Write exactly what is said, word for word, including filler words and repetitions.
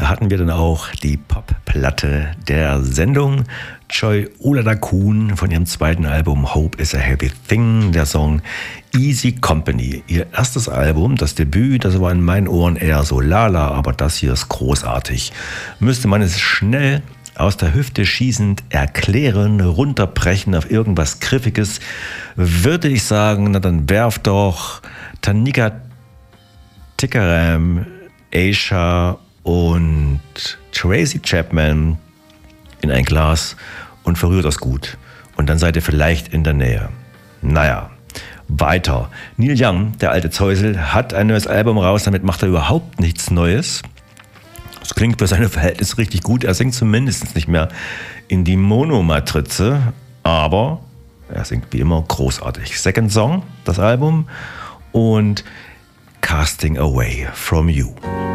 hatten wir dann auch die Popplatte der Sendung. Joy Oladokun von ihrem zweiten Album Hope is a Heavy Thing, der Song Easy Company. Ihr erstes Album, das Debüt, das war in meinen Ohren eher so lala, aber das hier ist großartig. Müsste man es schnell aus der Hüfte schießend erklären, runterbrechen auf irgendwas Griffiges, würde ich sagen, na dann werf doch Tanika Tikaram, Aisha und Tracy Chapman in ein Glas und verrührt das gut. Und dann seid ihr vielleicht in der Nähe. Naja, weiter. Neil Young, der alte Zeusel, hat ein neues Album raus, damit macht er überhaupt nichts Neues. Das klingt für seine Verhältnisse richtig gut. Er singt zumindest nicht mehr in die Monomatrize, aber er singt wie immer großartig. Second Song, das Album, und Casting Away from You.